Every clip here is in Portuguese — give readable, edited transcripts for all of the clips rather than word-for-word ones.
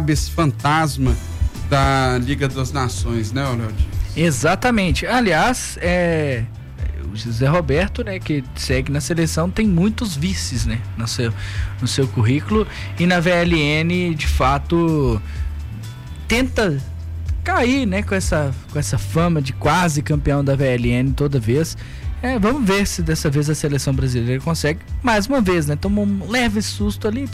cabeça fantasma da Liga das Nações, né, Léo Dias? Exatamente. Aliás, o José Roberto, né, que segue na seleção, tem muitos vices, né, no seu currículo, e na VLN, de fato, tenta cair, né, com essa fama de quase campeão da VLN toda vez. Vamos ver se dessa vez a seleção brasileira consegue mais uma vez, né? Tomou um leve susto ali,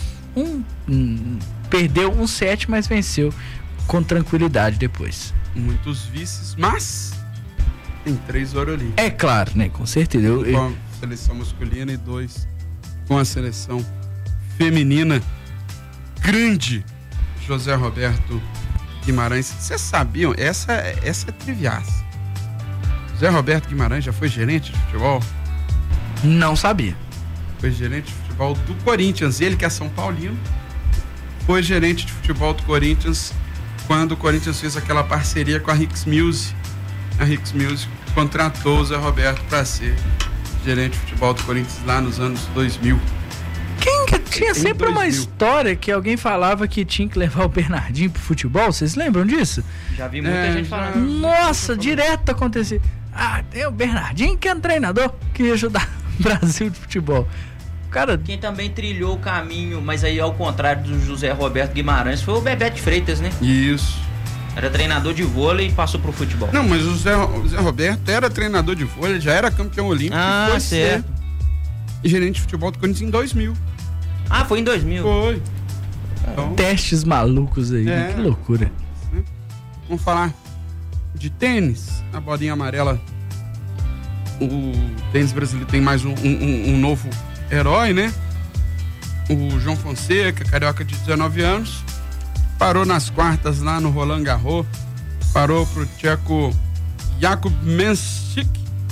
perdeu um set, mas venceu com tranquilidade depois. Muitos vices, mas tem 3 ouro ali. É claro, né? Com certeza. Com a seleção masculina e 2 com a seleção feminina. Grande José Roberto Guimarães. Vocês sabiam? Essa é triviaça. José Roberto Guimarães já foi gerente de futebol? Não sabia. Foi gerente de futebol do Corinthians. Ele, que é São Paulino, foi gerente de futebol do Corinthians quando o Corinthians fez aquela parceria com a Hicks Music. A Hicks Music contratou o Zé Roberto para ser gerente de futebol do Corinthians lá nos anos 2000. Tinha sempre uma história que alguém falava que tinha que levar o Bernardinho pro futebol. Vocês lembram disso? Já vi muita gente falando. Nossa, direto acontecia. Tem o Bernardinho que é um treinador que ia ajudar o Brasil de futebol. Cara, quem também trilhou o caminho, mas aí ao contrário do José Roberto Guimarães, foi o Bebeto Freitas, né? Isso. Era treinador de vôlei e passou pro futebol. Não, mas o Zé Roberto era treinador de vôlei, já era campeão olímpico. Foi certo. E gerente de futebol do Corinthians em 2000. Foi em 2000. Foi. Então, testes malucos aí, né? Que loucura. Vamos falar de tênis. A bolinha amarela. O tênis brasileiro tem mais um novo herói, né? O João Fonseca, carioca de 19 anos, parou nas quartas lá no Roland Garros, parou pro tcheco Jakub Mensik,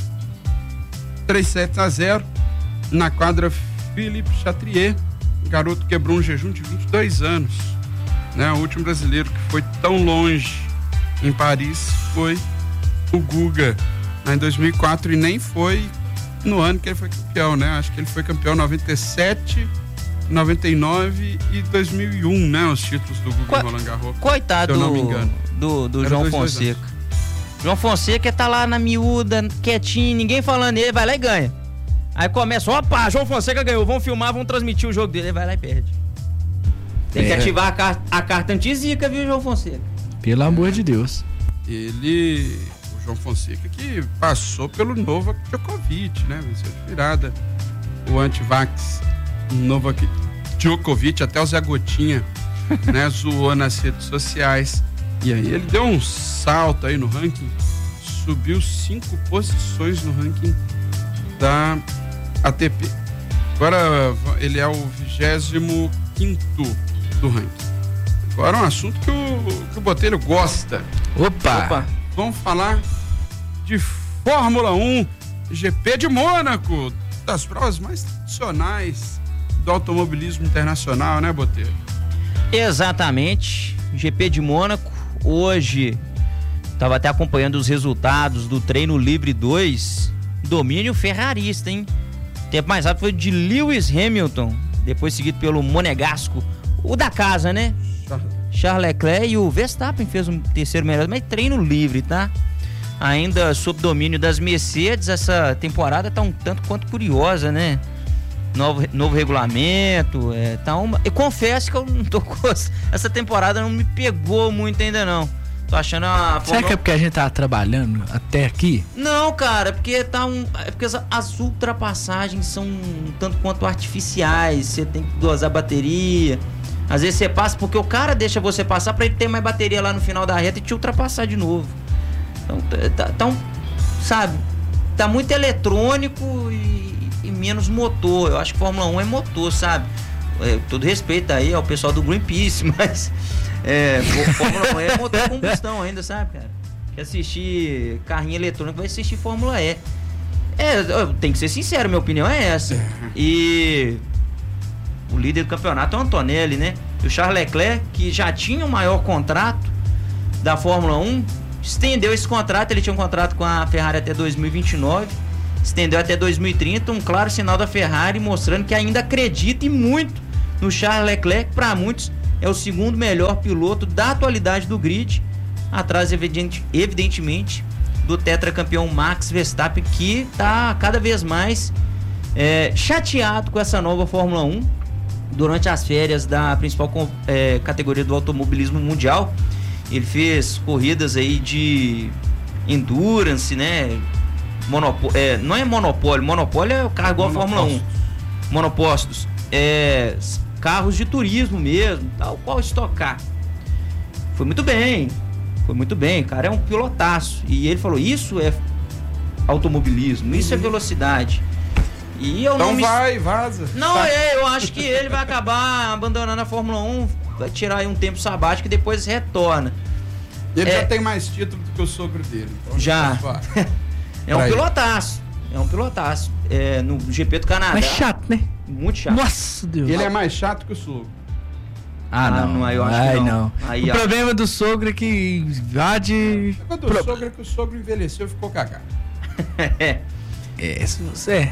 3-7-0, na quadra Philippe Chatrier. O garoto quebrou um jejum de 22 anos, né? O último brasileiro que foi tão longe em Paris foi o Guga, em 2004, e nem foi no ano que ele foi campeão, né? Acho que ele foi campeão em 97, 99 e 2001, né? Os títulos do Guga Roland Garros. Coitado se eu não me engano. do João Fonseca. João Fonseca tá lá na miúda, quietinho, ninguém falando nele, vai lá e ganha. Aí começa, João Fonseca ganhou, vamos filmar, vamos transmitir o jogo dele, ele vai lá e perde. Tem que ativar a carta anti-zica, viu, João Fonseca? Pelo amor de Deus. O João Fonseca, que passou pelo Novak Djokovic, né? Venceu de virada o anti-vax Novak Djokovic, até o Zé Gotinha, né? Zoou nas redes sociais. E aí ele deu um salto aí no ranking, subiu 5 posições no ranking da ATP. Agora ele é o 25º do ranking. Agora um assunto que o Botelho gosta. Opa! Vamos falar de Fórmula 1, GP de Mônaco, das provas mais tradicionais do automobilismo internacional, né, Botelho? Exatamente, GP de Mônaco. Hoje estava até acompanhando os resultados do treino livre 2, domínio ferrarista, hein? O tempo mais rápido foi de Lewis Hamilton, depois seguido pelo monegasco, o da casa, né? Charles Leclerc, e o Verstappen fez um terceiro melhor, mas treino livre, tá? Ainda sob domínio das Mercedes. Essa temporada tá um tanto quanto curiosa, né? Novo regulamento, eu confesso que eu não tô essa temporada não me pegou muito ainda não. Tô achando a Será que é porque a gente tá trabalhando até aqui? Não, cara, porque porque as ultrapassagens são um tanto quanto artificiais. Você tem que dosar a bateria. Às vezes você passa porque o cara deixa você passar pra ele ter mais bateria lá no final da reta e te ultrapassar de novo. Então, sabe, tá muito eletrônico e menos motor. Eu acho que Fórmula 1 é motor, sabe? Todo respeito aí ao pessoal do Greenpeace, mas Fórmula 1 é motor a combustão ainda, sabe, cara? Quer assistir carrinho eletrônico, vai assistir Fórmula E. Eu tenho que ser sincero, minha opinião é essa. E o líder do campeonato é o Antonelli, né? E o Charles Leclerc, que já tinha o maior contrato da Fórmula 1, estendeu esse contrato. Ele tinha um contrato com a Ferrari até 2029, estendeu até 2030, um claro sinal da Ferrari mostrando que ainda acredita e muito no Charles Leclerc. Para muitos é o segundo melhor piloto da atualidade do grid, atrás, evidentemente, do tetracampeão Max Verstappen, que está cada vez mais chateado com essa nova Fórmula 1 durante as férias da principal categoria do automobilismo mundial. Ele fez corridas aí de endurance, né? Não é monopólio é o carro igual a Fórmula 1. Monopostos. Carros de turismo mesmo, tal qual Stock Car. Foi muito bem, o cara é um pilotaço. E ele falou, isso é automobilismo, isso é velocidade. E eu então vaza. Não, eu acho que ele vai acabar abandonando a Fórmula 1, vai tirar aí um tempo sabático e depois retorna. Ele já tem mais título do que o sogro dele. Então já. É um pilotaço. No GP do Canadá. Mas chato, né? Muito chato. Nossa, Deus. Ele é mais chato que o sogro. Não, eu acho que não. Aí, o problema do sogro é que invade... O do sogro é que o sogro envelheceu e ficou cagado. Se você...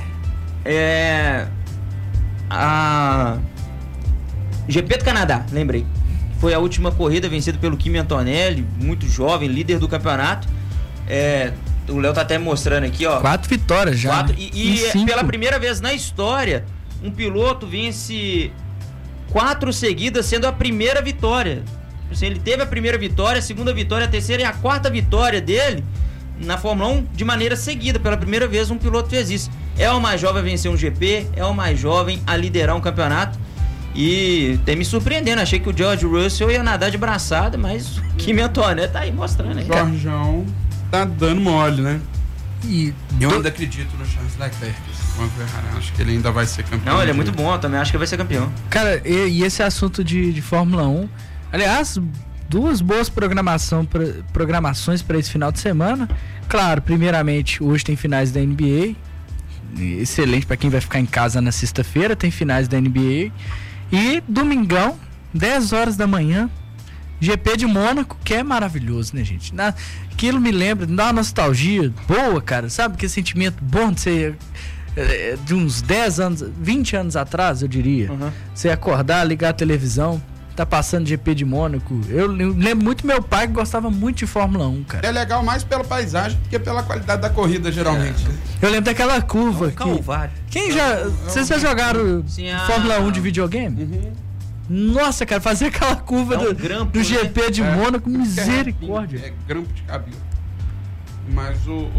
GP do Canadá, lembrei. Foi a última corrida vencida pelo Kimi Antonelli, muito jovem, líder do campeonato. O Léo tá até mostrando aqui, ó. 4 vitórias já. E pela primeira vez na história, um piloto vence 4 seguidas, sendo a primeira vitória. Ele teve a primeira vitória, a segunda vitória, a terceira e a quarta vitória dele na Fórmula 1 de maneira seguida. Pela primeira vez um piloto fez isso. É o mais jovem a vencer um GP, é o mais jovem a liderar um campeonato. E tem me surpreendendo, achei que o George Russell ia nadar de braçada, mas o Kimi Antonelli tá aí mostrando. O Jorjão tá dando mole, né? Eu ainda acredito no Charles Leclerc. Acho que ele ainda vai ser campeão. Não, ele é muito bom, eu também acho que vai ser campeão. Cara, e esse assunto de Fórmula 1, aliás, 2 boas programações para esse final de semana. Claro, primeiramente, hoje tem finais da NBA, excelente para quem vai ficar em casa na sexta-feira, tem finais da NBA. E domingão, 10 horas da manhã, GP de Mônaco, que é maravilhoso, né, gente? Aquilo me lembra, dá uma nostalgia boa, cara, sabe? Que sentimento bom de ser de uns 10 anos, 20 anos atrás, eu diria. Você acordar, ligar a televisão, tá passando GP de Mônaco. Eu lembro muito meu pai que gostava muito de Fórmula 1, cara. É legal mais pela paisagem do que pela qualidade da corrida, geralmente. Eu lembro daquela curva. Calvário. Vocês já jogaram Fórmula 1 de videogame? Nossa, cara, fazer aquela curva do GP de Mônaco, misericórdia. É grampo de cabelo. Mas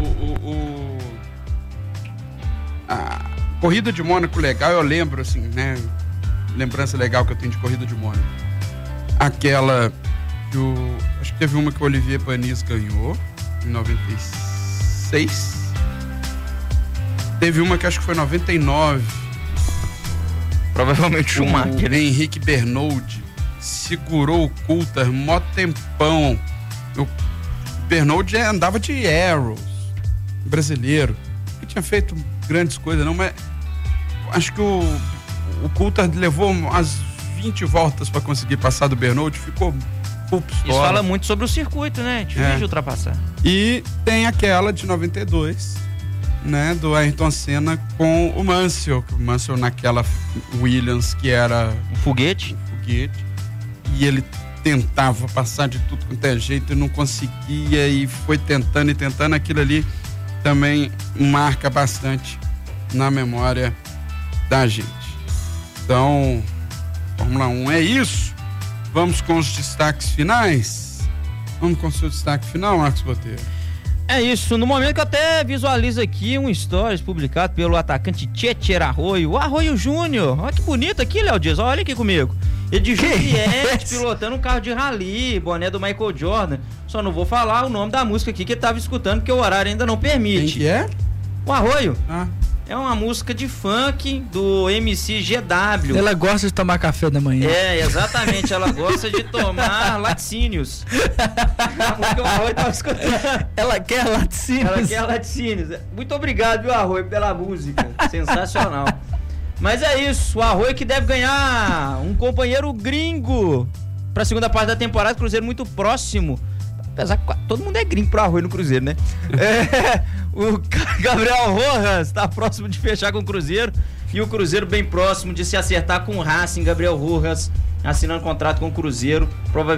a corrida de Mônaco legal, eu lembro, assim, né? Lembrança legal que eu tenho de corrida de Mônaco. Aquela acho que teve uma que o Olivier Panis ganhou em 96. Teve uma que acho que foi em 99. Provavelmente Schumacher. O Henrique Bernoldi segurou o Coulthard mó tempão. O Bernoldi andava de Arrows, brasileiro, que tinha feito grandes coisas não, mas acho que o Coulthard levou umas 20 voltas para conseguir passar do Bernoldi, ficou full pistola. Isso fala muito sobre o circuito, né? Difícil de ultrapassar. E tem aquela de 92, né, do Ayrton Senna com o Mansell naquela Williams que era um foguete, e ele tentava passar de tudo quanto é jeito e não conseguia, e foi tentando, aquilo ali também marca bastante na memória da gente. Então, Fórmula 1 é isso. Vamos com os destaques finais? Vamos com o seu destaque final, Marcos Botelho? É isso, no momento que eu até visualizo aqui um stories publicado pelo atacante Tchetcher Arroio, o Arroio Júnior. Olha que bonito aqui, Léo Dias, olha aqui comigo. Ele de Juliette, pilotando um carro de rally, boné do Michael Jordan. Só não vou falar o nome da música aqui que ele tava escutando, porque o horário ainda não permite. Quem que é? O Arroio. É uma música de funk do MC GW. Ela gosta de tomar café da manhã. É, exatamente. Ela gosta de tomar laticínios. A música que o Arroio tava escutando. Ela quer laticínios. Muito obrigado, viu, Arroio, pela música. Sensacional. Mas é isso. O Arroio que deve ganhar um companheiro gringo pra segunda parte da temporada. Cruzeiro muito próximo. Apesar que todo mundo é gringo pro Arroio no Cruzeiro, né? O Gabriel Rojas está próximo de fechar com o Cruzeiro e o Cruzeiro bem próximo de se acertar com o Racing. Gabriel Rojas assinando contrato com o Cruzeiro, provavelmente